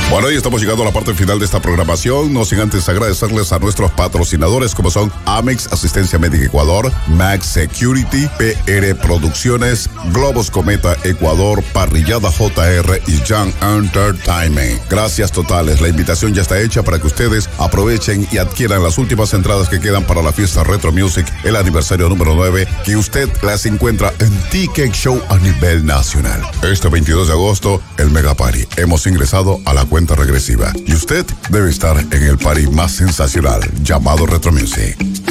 Bueno, y estamos llegando a la parte final de esta programación, no sin antes agradecerles a nuestros patrocinadores como son Amex Asistencia Médica Ecuador, Max Security, PR Producciones, Globos Cometa Ecuador, Parrillada JR y Young Entertainment. Gracias totales, la invitación ya está hecha para que ustedes aprovechen y adquieran las últimas entradas que quedan para la fiesta Retro Music, el aniversario número 9, que usted las encuentra en Ticket Show a nivel nacional. Este 22 de agosto, el Mega Party. Hemos ingresado a la cuenta regresiva y usted debe estar en el party más sensacional llamado Retro Music.